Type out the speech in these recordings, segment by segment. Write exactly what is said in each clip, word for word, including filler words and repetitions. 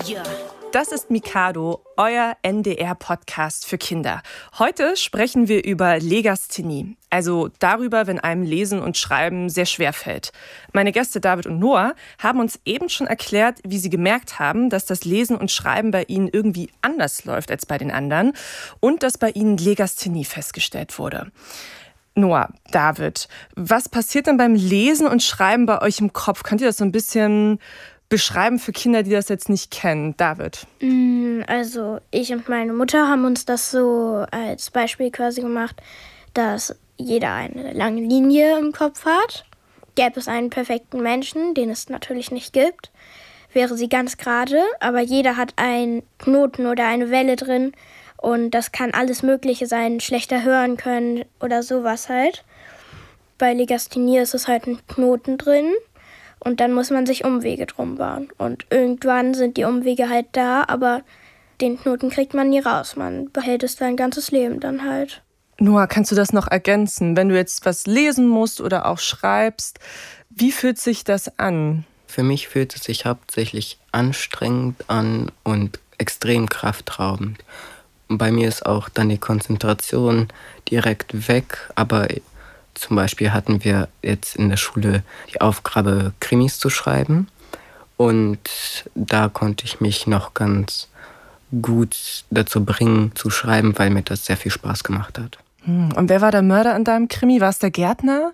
Das ist Mikado, euer N D R-Podcast für Kinder. Heute sprechen wir über Legasthenie, also darüber, wenn einem Lesen und Schreiben sehr schwer fällt. Meine Gäste David und Noah haben uns eben schon erklärt, wie sie gemerkt haben, dass das Lesen und Schreiben bei ihnen irgendwie anders läuft als bei den anderen und dass bei ihnen Legasthenie festgestellt wurde. Noah, David, was passiert denn beim Lesen und Schreiben bei euch im Kopf? Könnt ihr das so ein bisschen beschreiben für Kinder, die das jetzt nicht kennen? David. Also ich und meine Mutter haben uns das so als Beispiel quasi gemacht, dass jeder eine lange Linie im Kopf hat. Gäbe es einen perfekten Menschen, den es natürlich nicht gibt, wäre sie ganz gerade, aber jeder hat einen Knoten oder eine Welle drin und das kann alles Mögliche sein, schlechter hören können oder sowas halt. Bei Legasthenie ist es halt ein Knoten drin. Und dann muss man sich Umwege drum bauen. Und irgendwann sind die Umwege halt da, aber den Knoten kriegt man nie raus. Man behält es sein ganzes Leben dann halt. Noah, kannst du das noch ergänzen? Wenn du jetzt was lesen musst oder auch schreibst, wie fühlt sich das an? Für mich fühlt es sich hauptsächlich anstrengend an und extrem kraftraubend. Und bei mir ist auch dann die Konzentration direkt weg, aber zum Beispiel hatten wir jetzt in der Schule die Aufgabe, Krimis zu schreiben. Und da konnte ich mich noch ganz gut dazu bringen, zu schreiben, weil mir das sehr viel Spaß gemacht hat. Und wer war der Mörder in deinem Krimi? War es der Gärtner?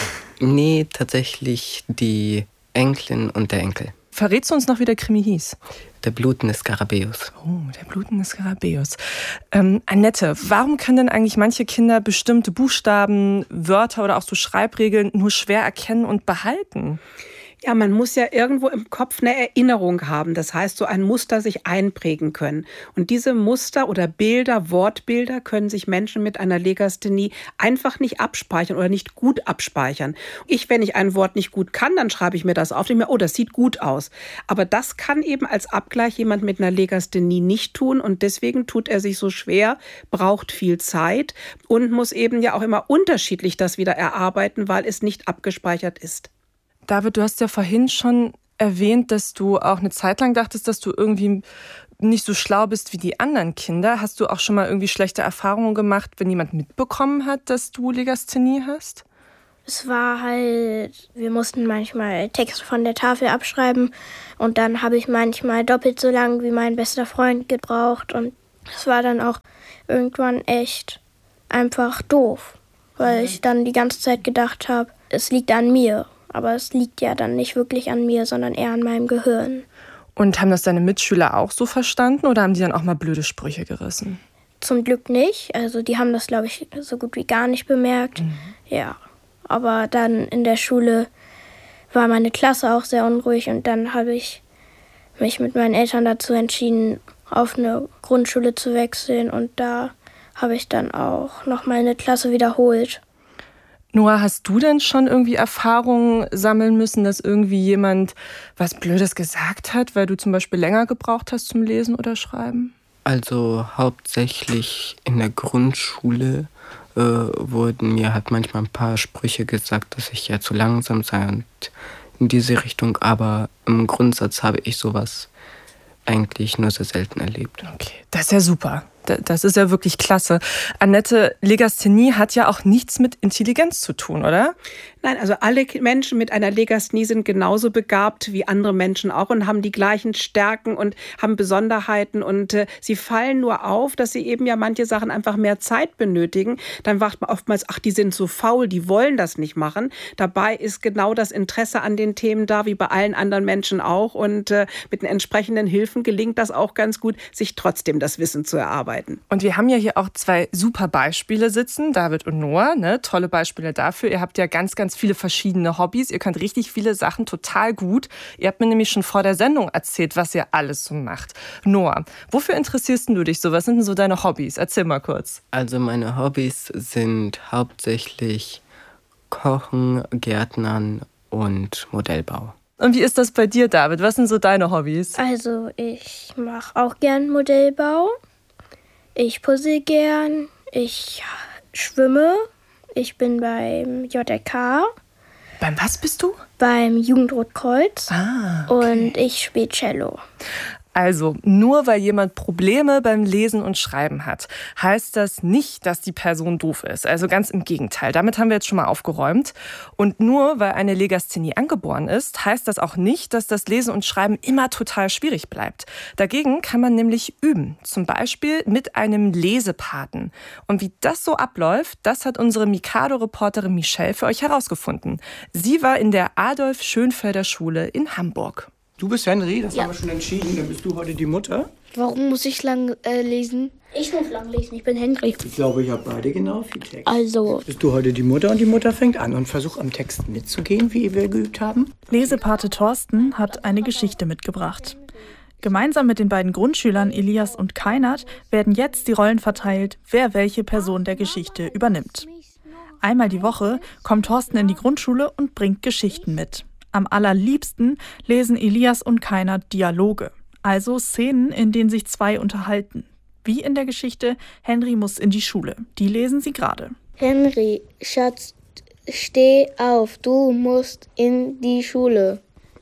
Nee, tatsächlich die Enkelin und der Enkel. Verrätst du uns noch, wie der Krimi hieß? Der blutende Skarabäus. Oh, der blutende Skarabäus. Ähm, Annette, warum können denn eigentlich manche Kinder bestimmte Buchstaben, Wörter oder auch so Schreibregeln nur schwer erkennen und behalten? Ja, man muss ja irgendwo im Kopf eine Erinnerung haben. Das heißt, so ein Muster sich einprägen können. Und diese Muster oder Bilder, Wortbilder können sich Menschen mit einer Legasthenie einfach nicht abspeichern oder nicht gut abspeichern. Ich, wenn ich ein Wort nicht gut kann, dann schreibe ich mir das auf. Ich mir, oh, das sieht gut aus. Aber das kann eben als Abgleich jemand mit einer Legasthenie nicht tun. Und deswegen tut er sich so schwer, braucht viel Zeit und muss eben ja auch immer unterschiedlich das wieder erarbeiten, weil es nicht abgespeichert ist. David, du hast ja vorhin schon erwähnt, dass du auch eine Zeit lang dachtest, dass du irgendwie nicht so schlau bist wie die anderen Kinder. Hast du auch schon mal irgendwie schlechte Erfahrungen gemacht, wenn jemand mitbekommen hat, dass du Legasthenie hast? Es war halt, wir mussten manchmal Texte von der Tafel abschreiben und dann habe ich manchmal doppelt so lang wie mein bester Freund gebraucht und es war dann auch irgendwann echt einfach doof, weil ich dann die ganze Zeit gedacht habe, es liegt an mir. Aber es liegt ja dann nicht wirklich an mir, sondern eher an meinem Gehirn. Und haben das deine Mitschüler auch so verstanden oder haben die dann auch mal blöde Sprüche gerissen? Zum Glück nicht. Also die haben das, glaube ich, so gut wie gar nicht bemerkt. Mhm. Ja, aber dann in der Schule war meine Klasse auch sehr unruhig und dann habe ich mich mit meinen Eltern dazu entschieden, auf eine Grundschule zu wechseln und da habe ich dann auch noch mal eine Klasse wiederholt. Noah, hast du denn schon irgendwie Erfahrungen sammeln müssen, dass irgendwie jemand was Blödes gesagt hat, weil du zum Beispiel länger gebraucht hast zum Lesen oder Schreiben? Also hauptsächlich in der Grundschule äh, wurden mir halt manchmal ein paar Sprüche gesagt, dass ich ja zu langsam sei und in diese Richtung. Aber im Grundsatz habe ich sowas eigentlich nur sehr selten erlebt. Okay, das ist ja super. Das ist ja wirklich klasse. Annette, Legasthenie hat ja auch nichts mit Intelligenz zu tun, oder? Nein, also alle Menschen mit einer Legasthenie sind genauso begabt wie andere Menschen auch und haben die gleichen Stärken und haben Besonderheiten und äh, sie fallen nur auf, dass sie eben ja manche Sachen einfach mehr Zeit benötigen. Dann wacht man oftmals, ach, die sind so faul, die wollen das nicht machen. Dabei ist genau das Interesse an den Themen da, wie bei allen anderen Menschen auch und äh, mit den entsprechenden Hilfen gelingt das auch ganz gut, sich trotzdem das Wissen zu erarbeiten. Und wir haben ja hier auch zwei super Beispiele sitzen, David und Noah, ne? Tolle Beispiele dafür. Ihr habt ja ganz, ganz viele verschiedene Hobbys. Ihr könnt richtig viele Sachen total gut. Ihr habt mir nämlich schon vor der Sendung erzählt, was ihr alles so macht. Noah, wofür interessierst du dich so? Was sind denn so deine Hobbys? Erzähl mal kurz. Also meine Hobbys sind hauptsächlich Kochen, Gärtnern und Modellbau. Und wie ist das bei dir, David? Was sind so deine Hobbys? Also ich mache auch gern Modellbau. Ich puzzle gern, ich schwimme, ich bin beim J R K. Beim was bist du? Beim Jugendrotkreuz. Ah, okay. Und ich spiele Cello. Also, nur weil jemand Probleme beim Lesen und Schreiben hat, heißt das nicht, dass die Person doof ist. Also ganz im Gegenteil. Damit haben wir jetzt schon mal aufgeräumt. Und nur weil eine Legasthenie angeboren ist, heißt das auch nicht, dass das Lesen und Schreiben immer total schwierig bleibt. Dagegen kann man nämlich üben. Zum Beispiel mit einem Lesepaten. Und wie das so abläuft, das hat unsere Mikado-Reporterin Michelle für euch herausgefunden. Sie war in der Adolf-Schönfelder-Schule in Hamburg. Du bist Henry, das Ja. haben wir schon entschieden. Dann bist du heute die Mutter. Warum muss ich lang äh, lesen? Ich muss lang lesen, ich bin Henry. Ich glaube, ich habe beide genau viel Text. Also, Bist du heute die Mutter und die Mutter fängt an und versucht am Text mitzugehen, wie wir geübt haben? Lesepate Thorsten hat eine Geschichte mitgebracht. Gemeinsam mit den beiden Grundschülern Elias und Keinert werden jetzt die Rollen verteilt, wer welche Person der Geschichte übernimmt. Einmal die Woche kommt Thorsten in die Grundschule und bringt Geschichten mit. Am allerliebsten lesen Elias und Keinert Dialoge, also Szenen, in denen sich zwei unterhalten. Wie in der Geschichte Henry muss in die Schule. Die lesen sie gerade. Henry, Schatz, steh auf, du musst in die Schule.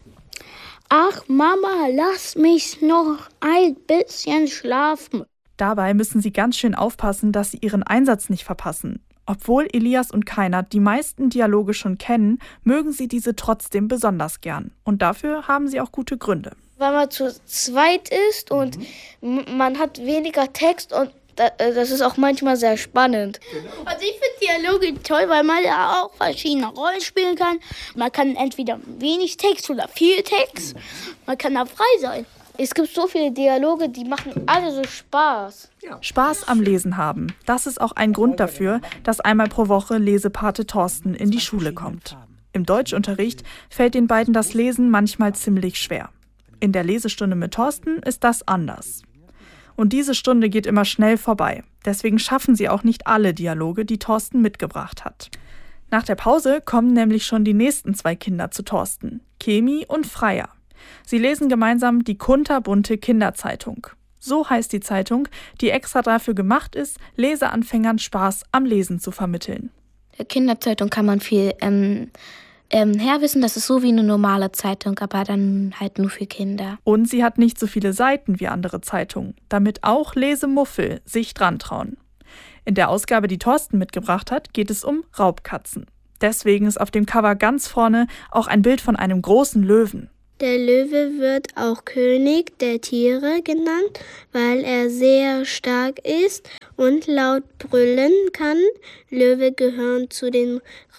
Ach Mama, lass mich noch ein bisschen schlafen. Dabei müssen sie ganz schön aufpassen, dass sie ihren Einsatz nicht verpassen. Obwohl Elias und Keinert die meisten Dialoge schon kennen, mögen sie diese trotzdem besonders gern. Und dafür haben sie auch gute Gründe. Weil man zu zweit ist und m- man hat weniger Text und da, äh, das ist auch manchmal sehr spannend. Also ich finde Dialoge toll, weil man ja auch verschiedene Rollen spielen kann. Man kann entweder wenig Text oder viel Text. Man kann da frei sein. Es gibt so viele Dialoge, die machen alle so Spaß. Spaß am Lesen haben. Das ist auch ein Grund dafür, dass einmal pro Woche Lesepate Thorsten in die Schule kommt. Im Deutschunterricht fällt den beiden das Lesen manchmal ziemlich schwer. In der Lesestunde mit Thorsten ist das anders. Und diese Stunde geht immer schnell vorbei. Deswegen schaffen sie auch nicht alle Dialoge, die Thorsten mitgebracht hat. Nach der Pause kommen nämlich schon die nächsten zwei Kinder zu Thorsten, Kemi und Freya. Sie lesen gemeinsam die kunterbunte Kinderzeitung. So heißt die Zeitung, die extra dafür gemacht ist, Leseanfängern Spaß am Lesen zu vermitteln. Der Kinderzeitung kann man viel ähm, ähm, herwissen. Das ist so wie eine normale Zeitung, aber dann halt nur für Kinder. Und sie hat nicht so viele Seiten wie andere Zeitungen, damit auch Lesemuffel sich dran trauen. In der Ausgabe, die Thorsten mitgebracht hat, geht es um Raubkatzen. Deswegen ist auf dem Cover ganz vorne auch ein Bild von einem großen Löwen. Der Löwe wird auch König der Tiere genannt, weil er sehr stark ist und laut brüllen kann. Löwe gehören zu den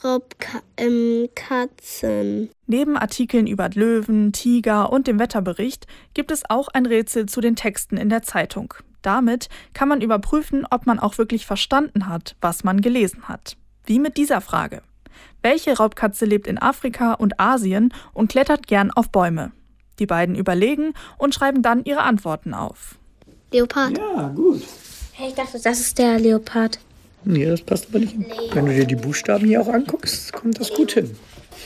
Raubkatzen. Neben Artikeln über Löwen, Tiger und dem Wetterbericht gibt es auch ein Rätsel zu den Texten in der Zeitung. Damit kann man überprüfen, ob man auch wirklich verstanden hat, was man gelesen hat. Wie mit dieser Frage. Welche Raubkatze lebt in Afrika und Asien und klettert gern auf Bäume? Die beiden überlegen und schreiben dann ihre Antworten auf. Leopard. Ja, gut. Hey, ich dachte, das ist der Leopard. Nee, das passt aber nicht hin. Wenn du dir die Buchstaben hier auch anguckst, kommt das gut hin.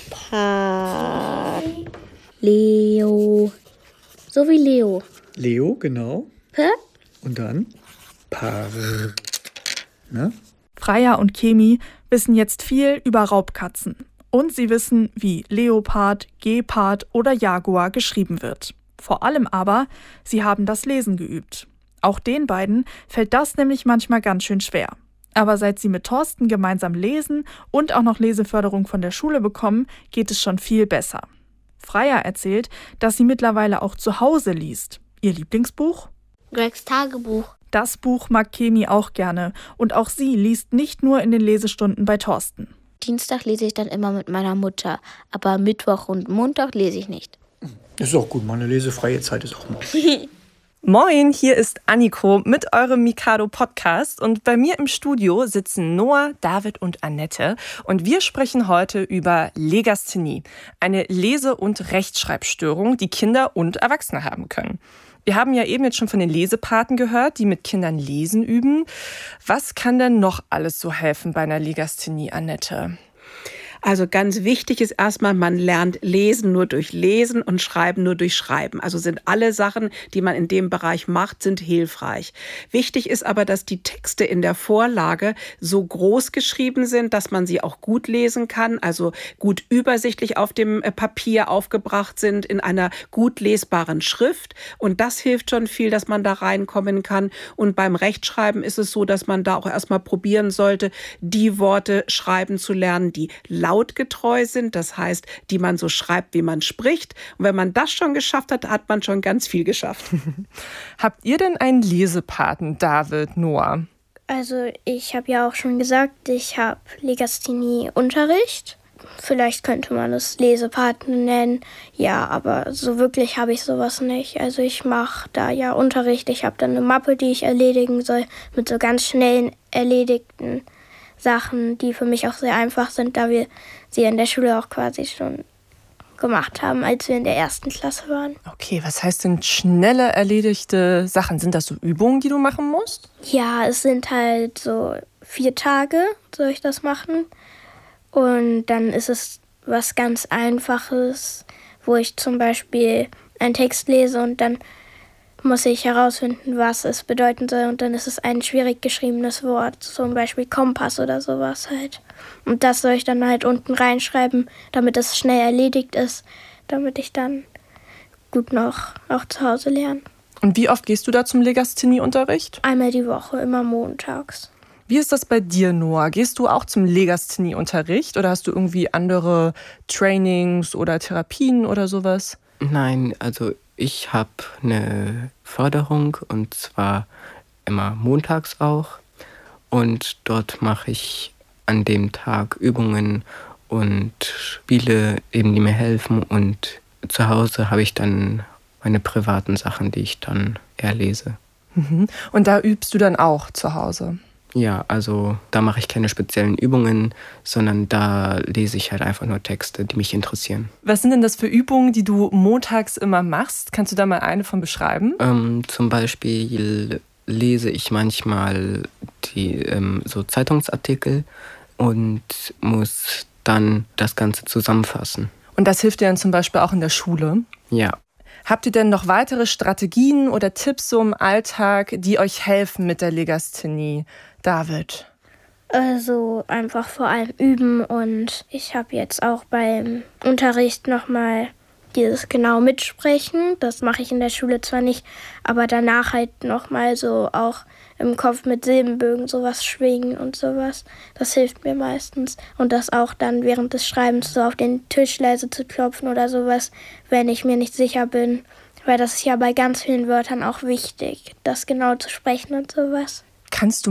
Pa. Leo. So wie Leo. Leo, genau. P. Und dann Par. Ne? Freya und Kemi wissen jetzt viel über Raubkatzen. Und sie wissen, wie Leopard, Gepard oder Jaguar geschrieben wird. Vor allem aber, sie haben das Lesen geübt. Auch den beiden fällt das nämlich manchmal ganz schön schwer. Aber seit sie mit Thorsten gemeinsam lesen und auch noch Leseförderung von der Schule bekommen, geht es schon viel besser. Freya erzählt, dass sie mittlerweile auch zu Hause liest. Ihr Lieblingsbuch? Gregs Tagebuch. Das Buch mag Kemi auch gerne und auch sie liest nicht nur in den Lesestunden bei Thorsten. Dienstag lese ich dann immer mit meiner Mutter, aber Mittwoch und Montag lese ich nicht. Ist auch gut, meine lesefreie Zeit ist auch mal. Moin, hier ist Anniko mit eurem Mikado-Podcast und bei mir im Studio sitzen Noah, David und Annette und wir sprechen heute über Legasthenie, eine Lese- und Rechtschreibstörung, die Kinder und Erwachsene haben können. Wir haben ja eben jetzt schon von den Lesepaten gehört, die mit Kindern Lesen üben. Was kann denn noch alles so helfen bei einer Legasthenie, Annette? Also ganz wichtig ist erstmal, man lernt Lesen nur durch Lesen und Schreiben nur durch Schreiben. Also sind alle Sachen, die man in dem Bereich macht, sind hilfreich. Wichtig ist aber, dass die Texte in der Vorlage so groß geschrieben sind, dass man sie auch gut lesen kann, also gut übersichtlich auf dem Papier aufgebracht sind, in einer gut lesbaren Schrift. Und das hilft schon viel, dass man da reinkommen kann. Und beim Rechtschreiben ist es so, dass man da auch erstmal probieren sollte, die Worte schreiben zu lernen, die lautgetreu sind, das heißt, die man so schreibt, wie man spricht. Und wenn man das schon geschafft hat, hat man schon ganz viel geschafft. Habt ihr denn einen Lesepaten, David, Noah? Also ich habe ja auch schon gesagt, ich habe Legasthenie-Unterricht. Vielleicht könnte man es Lesepaten nennen. Ja, aber so wirklich habe ich sowas nicht. Also ich mache da ja Unterricht. Ich habe dann eine Mappe, die ich erledigen soll, mit so ganz schnellen erledigten Sachen, die für mich auch sehr einfach sind, da wir sie in der Schule auch quasi schon gemacht haben, als wir in der ersten Klasse waren. Okay, was heißt denn schnelle erledigte Sachen? Sind das so Übungen, die du machen musst? Ja, es sind halt so vier Tage, soll ich das machen. Und dann ist es was ganz Einfaches, wo ich zum Beispiel einen Text lese und dann muss ich herausfinden, was es bedeuten soll. Und dann ist es ein schwierig geschriebenes Wort, zum Beispiel Kompass oder sowas halt. Und das soll ich dann halt unten reinschreiben, damit es schnell erledigt ist, damit ich dann gut noch auch zu Hause lerne. Und wie oft gehst du da zum Legasthenie-Unterricht? Einmal die Woche, immer montags. Wie ist das bei dir, Noah? Gehst du auch zum Legasthenie-Unterricht oder hast du irgendwie andere Trainings oder Therapien oder sowas? Nein, also ich habe eine Förderung und zwar immer montags auch. Und dort mache ich an dem Tag Übungen und Spiele, eben die mir helfen. Und zu Hause habe ich dann meine privaten Sachen, die ich dann eher lese. Mhm. Und da übst du dann auch zu Hause? Ja, also da mache ich keine speziellen Übungen, sondern da lese ich halt einfach nur Texte, die mich interessieren. Was sind denn das für Übungen, die du montags immer machst? Kannst du da mal eine von beschreiben? Ähm, zum Beispiel lese ich manchmal die ähm, so Zeitungsartikel und muss dann das Ganze zusammenfassen. Und das hilft dir dann zum Beispiel auch in der Schule? Ja. Habt ihr denn noch weitere Strategien oder Tipps so im Alltag, die euch helfen mit der Legasthenie? David? Also einfach vor allem üben und ich habe jetzt auch beim Unterricht nochmal dieses genau mitsprechen. Das mache ich in der Schule zwar nicht, aber danach halt nochmal so auch im Kopf mit Silbenbögen sowas schwingen und sowas. Das hilft mir meistens. Und das auch dann während des Schreibens so auf den Tisch leise zu klopfen oder sowas, wenn ich mir nicht sicher bin. Weil das ist ja bei ganz vielen Wörtern auch wichtig, das genau zu sprechen und sowas. Kannst du